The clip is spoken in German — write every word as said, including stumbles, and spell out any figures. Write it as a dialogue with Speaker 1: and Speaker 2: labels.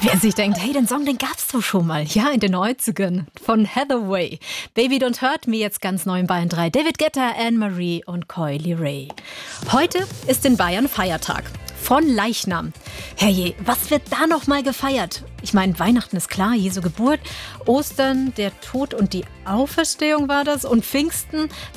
Speaker 1: Wer sich denkt, hey, den Song, den gab's doch schon mal. Ja, in den neunzigern von Hathaway. Baby Don't Hurt Me jetzt ganz neu in Bayern drei. David Guetta, Anne-Marie und Coily Ray. Heute ist in Bayern Feiertag. Von Leichnam. Herrje, was wird da noch mal gefeiert? Ich meine, Weihnachten ist klar, Jesu Geburt, Ostern, der Tod und die Auferstehung war das und Pfingsten,